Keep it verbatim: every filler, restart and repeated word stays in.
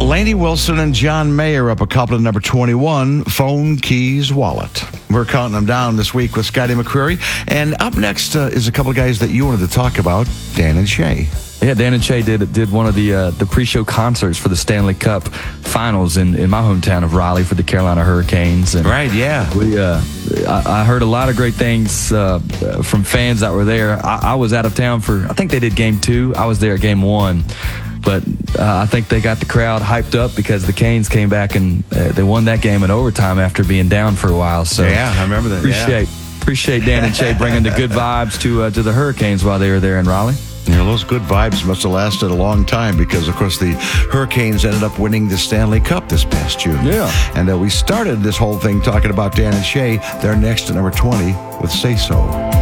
Lainey Wilson and John Mayer up a couple at number twenty-one, Phone, Keys, Wallet. We're counting them down this week with Scotty McCreery. And up next uh, is a couple of guys that you wanted to talk about, Dan and Shay. Yeah, Dan and Shay did did one of the uh, the pre-show concerts for the Stanley Cup Finals in, in my hometown of Raleigh for the Carolina Hurricanes. And right, yeah. We uh, I, I heard a lot of great things uh, from fans that were there. I, I was out of town for, I think they did game two. I was there at game one. But uh, I think they got the crowd hyped up because the Canes came back and uh, they won that game in overtime after being down for a while. So yeah, I remember that. Appreciate yeah. appreciate Dan and Shay bringing the good vibes to uh, to the Hurricanes while they were there in Raleigh. You know, those good vibes must have lasted a long time because, of course, the Hurricanes ended up winning the Stanley Cup this past June. Yeah. And uh, we started this whole thing talking about Dan and Shay. They're next at number twenty with Say So.